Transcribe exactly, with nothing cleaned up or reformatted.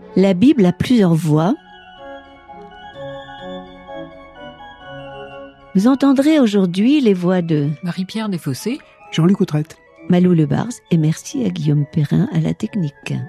La Bible a plusieurs voix. Vous entendrez aujourd'hui les voix de Marie-Pierre Desfossés, Jean-Luc Autrette, Malou Lebars et merci à Guillaume Perrin à la technique.